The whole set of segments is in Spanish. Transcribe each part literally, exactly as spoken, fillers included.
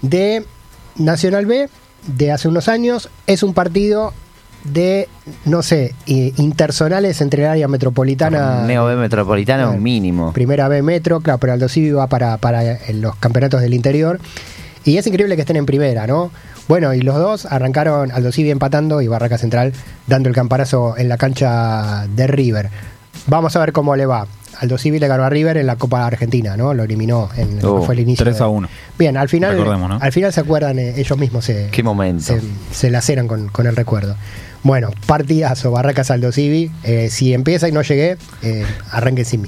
de Nacional B de hace unos años. Es un partido de, no sé, interzonales entre el área metropolitana. Neo B metropolitana, un mínimo. Primera B metro, claro, pero Aldo Civi va para, para los campeonatos del interior. Y es increíble que estén en primera, ¿no? Bueno, y los dos arrancaron, Aldo Civi empatando y Barraca Central dando el campanazo en la cancha de River. Vamos a ver cómo le va. Aldo Civi le ganó a River en la Copa Argentina, ¿no? Lo eliminó en oh, lo que fue el inicio. tres a uno. De... Bien, al final, ¿no? al final se acuerdan, eh, ellos mismos se, ¿Qué momento? se, se laceran con, con el recuerdo. Bueno, partidazo, Barracas Aldo Civi. Eh, si empieza y no llegué, eh, arranquen sin mí.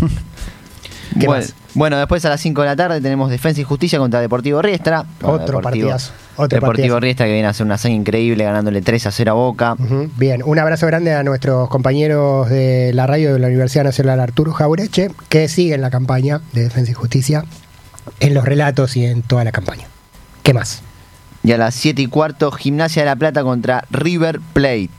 ¿Qué bueno, más? Bueno, después a las cinco de la tarde tenemos Defensa y Justicia contra Deportivo Riestra. Bueno, Otro Deportivo, partidazo. Otro Deportivo partidazo. Riestra que viene a hacer una hazaña increíble ganándole tres a cero a Boca. Uh-huh. Bien, un abrazo grande a nuestros compañeros de la radio de la Universidad Nacional Arturo Jaureche, que siguen la campaña de Defensa y Justicia en los relatos y en toda la campaña. ¿Qué más? Y a las siete y cuarto, Gimnasia de La Plata contra River Plate.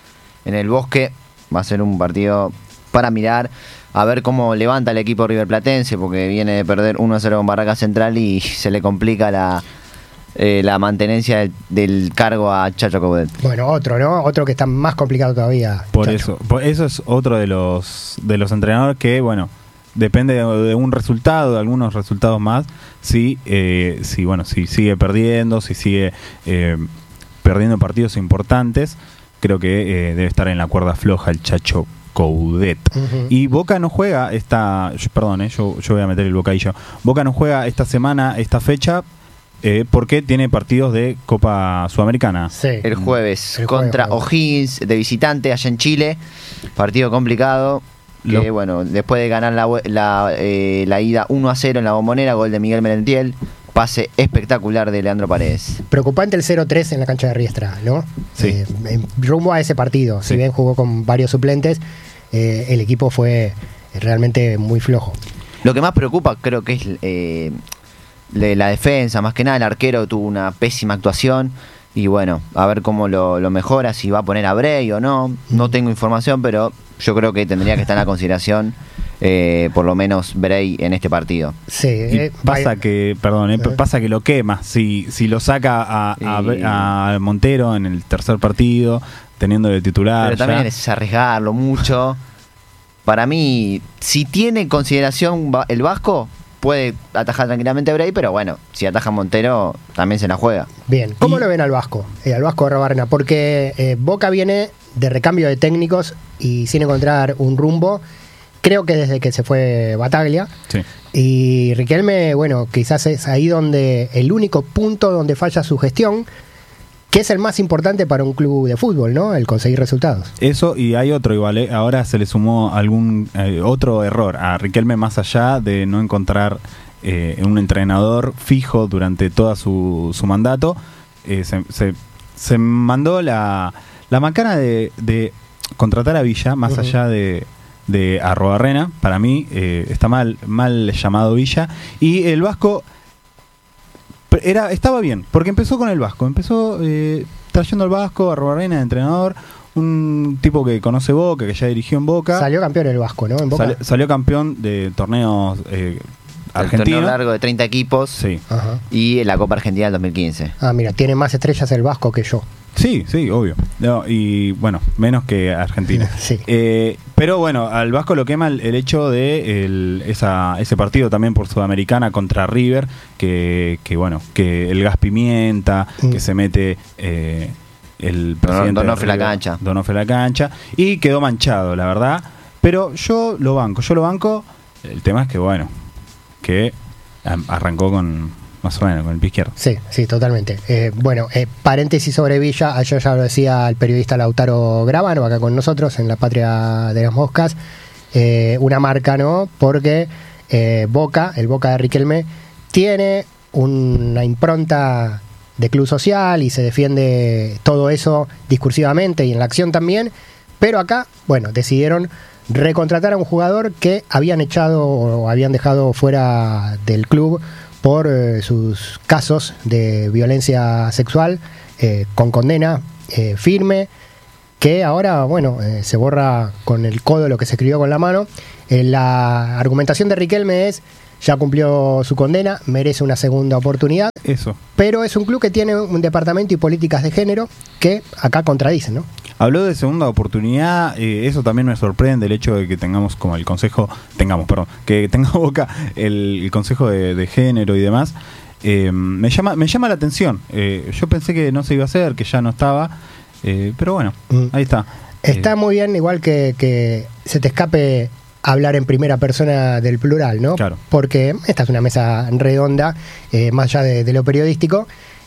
En el Bosque va a ser un partido para mirar, a ver cómo levanta el equipo riverplatense, porque viene de perder uno a cero con Barraca Central y se le complica la, eh, la mantenencia del, del cargo a Chacho Coudet. Bueno, otro, ¿no? Otro que está más complicado todavía. Por Chacho. eso, por eso es otro de los de los entrenadores que, bueno, depende de, de un resultado, de algunos resultados más, si, eh, si bueno, si sigue perdiendo, si sigue eh, perdiendo partidos importantes, creo que eh, debe estar en la cuerda floja el Chacho Coudet. Uh-huh. Y Boca no juega esta, yo, perdón, eh, yo, yo voy a meter el bocadillo. Boca no juega esta semana, esta fecha, eh, porque tiene partidos de Copa Sudamericana. Sí. El jueves el contra jueves. O'Higgins de visitante allá en Chile. Partido complicado. Que Lo... bueno, después de ganar la, la, eh, la ida uno a cero en la Bombonera, gol de Miguel Merentiel. Pase espectacular de Leandro Paredes. Preocupante el cero tres en la cancha de Riestra, ¿no? Sí. Eh, en rumbo a ese partido. Sí. Si bien jugó con varios suplentes, eh, el equipo fue realmente muy flojo. Lo que más preocupa creo que es eh, de la defensa, más que nada el arquero tuvo una pésima actuación y bueno, a ver cómo lo, lo mejora, si va a poner a Bray o no. No tengo información, pero yo creo que tendría que estar en la consideración Eh, por lo menos Bray en este partido. Sí, Y eh, pasa vaya. que, perdón, eh, Uh-huh. pasa que lo quema. Si, si lo saca a, a, Y- a Montero en el tercer partido, teniendo de titular. Pero también ya. es arriesgarlo mucho. Para mí, si tiene consideración va- el Vasco, puede atajar tranquilamente a Bray, pero bueno, si ataja Montero, también se la juega. Bien, ¿cómo Y- lo ven al Vasco? Eh, al Vasco de Rabarrena, porque eh, Boca viene de recambio de técnicos y sin encontrar un rumbo. Creo que desde que se fue Bataglia. Sí. Y Riquelme, bueno, quizás es ahí donde el único punto donde falla su gestión, que es el más importante para un club de fútbol, ¿no? El conseguir resultados. Eso, y hay otro igual, ¿eh? Ahora se le sumó algún eh, otro error a Riquelme, más allá de no encontrar eh, un entrenador fijo durante toda su, su mandato. eh, se, se, se mandó la, la macana de, de contratar a Villa, más Uh-huh. allá de, de Arrobarrena. Para mí eh, está mal, mal llamado Villa. Y el Vasco era, estaba bien, porque empezó con el Vasco, empezó eh, trayendo al Vasco, Arrobarrena de entrenador, un tipo que conoce Boca, que ya dirigió en Boca. Salió campeón el Vasco, ¿no? En Boca. Salió, salió campeón de torneos eh, El torneo argentinos. largo de treinta equipos Sí. Ajá. y la Copa Argentina del dos mil quince. Ah, mira, tiene más estrellas el Vasco que yo. Sí, sí, obvio. No, y bueno, menos que Argentina. Sí. Eh, pero bueno, al Vasco lo quema el, el hecho de el, esa, ese partido también por Sudamericana contra River, que, que bueno, que el gas pimienta, Mm. que se mete eh, el presidente de Donofre la River, cancha. Donofre la cancha, y quedó manchado, la verdad. Pero yo lo banco, yo lo banco. El tema es que bueno, que am- arrancó con más o menos con el pie izquierdo. Sí, sí, totalmente. Eh, bueno, eh, paréntesis sobre Villa, ayer ya lo decía el periodista Lautaro Gravano, acá con nosotros, en la Patria de las Moscas, eh, una marca, ¿no? Porque eh, Boca, el Boca de Riquelme, tiene una impronta de club social y se defiende todo eso discursivamente y en la acción también, pero acá, bueno, decidieron recontratar a un jugador que habían echado o habían dejado fuera del club por eh, sus casos de violencia sexual, eh, con condena eh, firme, que ahora, bueno, eh, se borra con el codo lo que se escribió con la mano. Eh, la argumentación de Riquelme es ya cumplió su condena, merece una segunda oportunidad. Eso. Pero es un club que tiene un departamento y políticas de género que acá contradicen, ¿no? Habló de segunda oportunidad, eh, eso también me sorprende, el hecho de que tengamos como el consejo, tengamos, perdón, que tenga Boca el, el consejo de, de género y demás. Eh, me llama me llama la atención. Eh, yo pensé que no se iba a hacer, que ya no estaba, eh, pero bueno, mm. ahí está. Está eh, muy bien, igual que, que se te escape hablar en primera persona del plural, ¿no? Claro. Porque esta es una mesa redonda, eh, más allá de, de lo periodístico,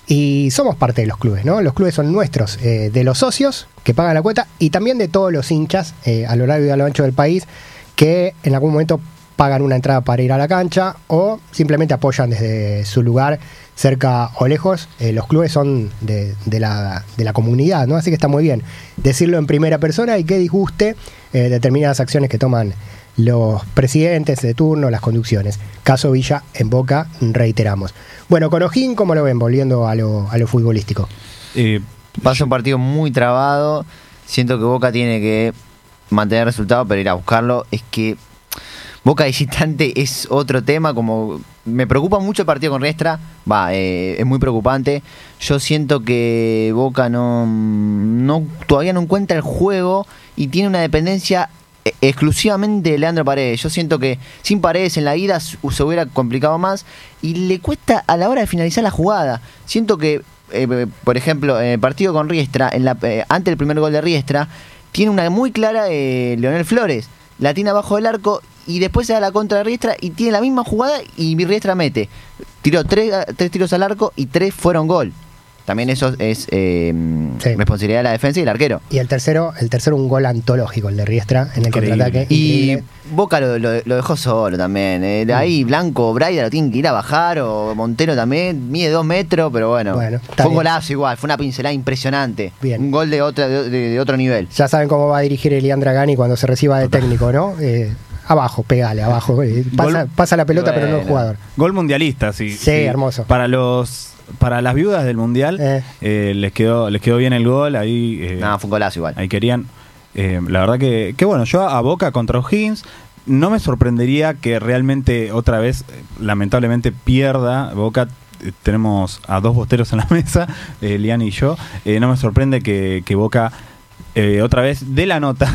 y somos parte de los clubes, ¿no? Los clubes son nuestros, eh, de los socios que pagan la cuota y también de todos los hinchas eh, a lo largo y a lo ancho del país que en algún momento pagan una entrada para ir a la cancha o simplemente apoyan desde su lugar, cerca o lejos. Eh, los clubes son de, de, la, de la comunidad, ¿no? Así que está muy bien decirlo en primera persona y que disguste eh, determinadas acciones que toman los presidentes de turno, las conducciones. Caso Villa en Boca, reiteramos. Bueno, con O'Higgins, ¿cómo lo ven? Volviendo a lo, a lo futbolístico. Eh, Pasa un partido muy trabado. Siento que Boca tiene que mantener resultado, pero ir a buscarlo. Es que Boca visitante es otro tema. Como me preocupa mucho el partido con Riestra. Va, eh, es muy preocupante. Yo siento que Boca no, no todavía no encuentra el juego y tiene una dependencia exclusivamente de Leandro Paredes. Yo siento que sin Paredes en la ida se hubiera complicado más y le cuesta a la hora de finalizar la jugada. Siento que, eh, por ejemplo, en el partido con Riestra, en la, eh, antes del primer gol de Riestra, tiene una muy clara eh, Leonel Flores. La tiene abajo del arco y después se da la contra de Riestra y tiene la misma jugada y Riestra mete. Tiró tres, tres tiros al arco y tres fueron gol. También eso es eh, sí. responsabilidad de la defensa y el arquero. Y el tercero, el tercero un gol antológico, el de Riestra, en el contraataque. Y Boca lo, lo, lo dejó solo también. Eh. Ahí Blanco, Braida lo tienen que ir a bajar, o Montero también, mide dos metros, pero bueno. bueno fue un golazo igual, fue una pincelada impresionante. Bien. Un gol de, otra, de, de otro nivel. Ya saben cómo va a dirigir Elian Dragani cuando se reciba de técnico, ¿no? Eh, abajo, pegale, abajo. Eh, pasa, gol, pasa la pelota, bueno, pero no el jugador. Gol mundialista, sí. Sí, sí, hermoso. Para los... Para las viudas del mundial eh. Eh, les quedó les quedó bien el gol ahí. Eh, no, fue un golazo igual. Ahí querían. Eh, la verdad que, que bueno, yo a Boca contra O'Higgins no me sorprendería que realmente otra vez, lamentablemente, pierda Boca. Eh, tenemos a dos bosteros en la mesa, eh, Lian y yo. Eh, no me sorprende que, que Boca eh, otra vez dé la nota,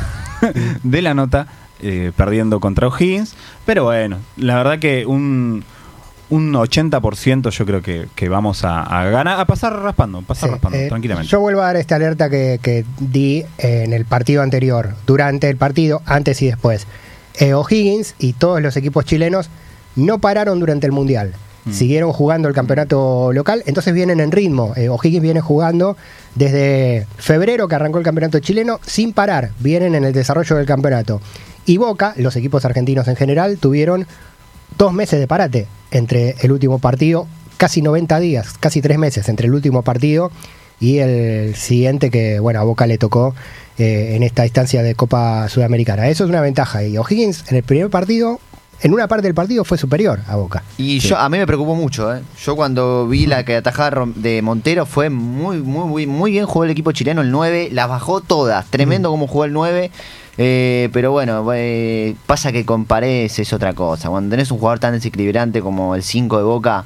de la nota, eh, perdiendo contra O'Higgins. Pero bueno, la verdad que un Un ochenta por ciento yo creo que, que vamos a, a ganar, a pasar raspando, pasar sí, raspando, eh, tranquilamente. Yo vuelvo a dar esta alerta que, que di en el partido anterior, durante el partido, antes y después. Eh, O'Higgins y todos los equipos chilenos no pararon durante el Mundial. Mm. Siguieron jugando el campeonato local, entonces vienen en ritmo. Eh, O'Higgins viene jugando desde febrero, que arrancó el campeonato chileno, sin parar. Vienen en el desarrollo del campeonato. Y Boca, los equipos argentinos en general, tuvieron dos meses de parate entre el último partido, casi noventa días, casi tres meses entre el último partido y el siguiente que, bueno, a Boca le tocó eh, en esta instancia de Copa Sudamericana. Eso es una ventaja. Y O'Higgins en el primer partido, en una parte del partido, fue superior a Boca. Y sí. yo a mí me preocupó mucho. ¿eh? Yo cuando vi la que atajada de Montero fue muy, muy, muy, muy bien jugó el equipo chileno, el nueve, las bajó todas. Tremendo mm. como jugó el nueve. Eh, pero bueno, eh, pasa que con Paredes es otra cosa. Cuando tenés un jugador tan desequilibrante como el cinco de Boca,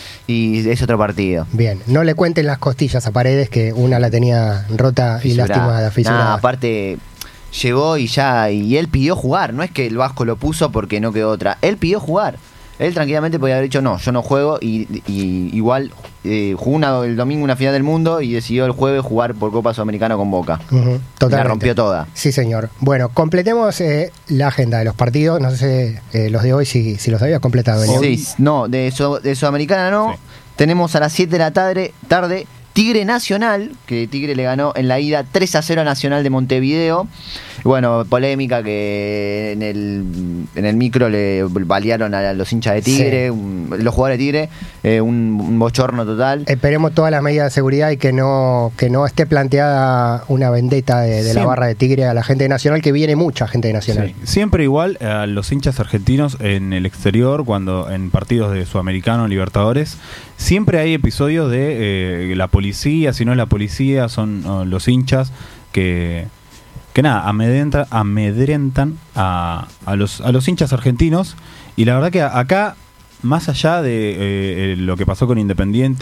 y es otro partido. Bien, no le cuenten las costillas a Paredes, que una la tenía rota fisurada. y lastimada, fisurada. Nah, aparte, llegó y ya, y él pidió jugar. No es que el Vasco lo puso porque no quedó otra. Él pidió jugar. Él tranquilamente podía haber dicho, no, yo no juego, y, y igual eh, jugó una, el domingo una final del mundo y decidió el jueves jugar por Copa Sudamericana con Boca. Uh-huh, totalmente. La rompió toda. Sí, señor. Bueno, completemos eh, la agenda de los partidos. No sé eh, los de hoy si, si los habías completado. Sí, no, de, so, de Sudamericana no. Sí. Tenemos a las siete de la tarde, tarde Tigre Nacional, que Tigre le ganó en la ida tres a cero a Nacional de Montevideo. Bueno, polémica que en el, en el micro le balearon a los hinchas de Tigre, sí. un, los jugadores de Tigre, eh, un, un bochorno total. Esperemos todas las medidas de seguridad y que no que no esté planteada una vendetta de, de la barra de Tigre a la gente de Nacional, que viene mucha gente de Nacional. Sí. Siempre igual a los hinchas argentinos en el exterior, cuando en partidos de Sudamericano, Libertadores, siempre hay episodios de eh, la policía, si no es la policía, son uh, los hinchas que... que nada, amedrenta, amedrentan a, a, los, a los hinchas argentinos. Y la verdad que acá más allá de eh, lo que pasó con Independiente